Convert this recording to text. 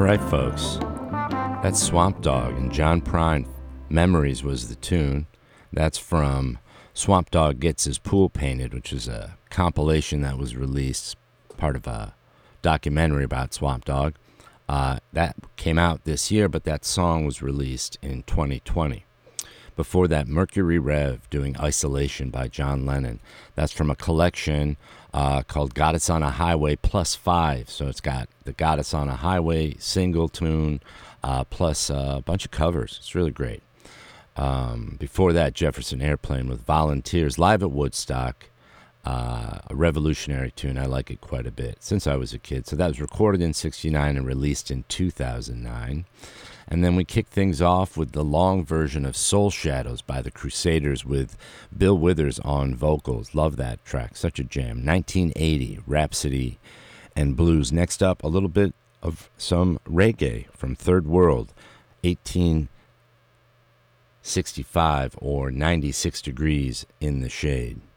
right, folks. That's Swamp Dogg and John Prine. Memories was the tune. That's from Swamp Dogg Gets His Pool Painted, which is a compilation that was released, part of a documentary about Swamp Dogg. That came out this year, but that song was released in 2020. Before that, Mercury Rev doing Isolation by John Lennon. That's from a collection called Goddess on a Highway plus 5. So it's got the Goddess on a Highway single tune plus a bunch of covers. It's really great. Before that, Jefferson Airplane with Volunteers live at Woodstock. A revolutionary tune. I like it quite a bit since I was a kid. So that was recorded in 1969 and released in 2009. And then we kick things off with the long version of Soul Shadows by the Crusaders with Bill Withers on vocals. Love that track. Such a jam. 1980, Rhapsody and Blues. Next up, a little bit of some reggae from Third World, 1865 or 96 Degrees in the Shade.